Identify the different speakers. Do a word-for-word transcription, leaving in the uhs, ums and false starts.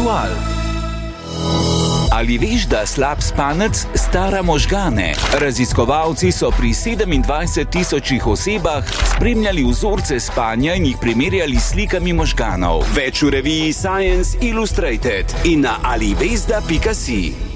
Speaker 1: ritual. Ali veš, da slab spanec stara možgane? Raziskovalci so pri sedemindvajset tisočih osebah spremljali vzorce spanja in jih primerjali s slikami možganov.
Speaker 2: Več v reviji Science Illustrated in na alivesda pika si.